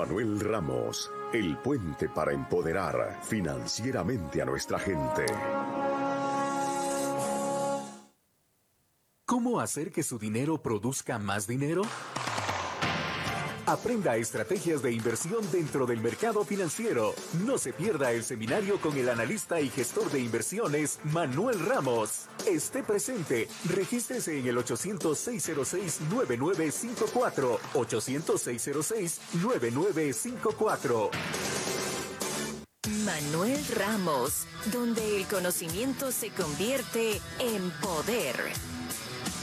Manuel Ramos, el puente para empoderar financieramente a nuestra gente. ¿Cómo hacer que su dinero produzca más dinero? Aprenda estrategias de inversión dentro del mercado financiero. No se pierda el seminario con el analista y gestor de inversiones Manuel Ramos. Esté presente. Regístrese en el 800-606-9954. 800-606-9954. Manuel Ramos, donde el conocimiento se convierte en poder.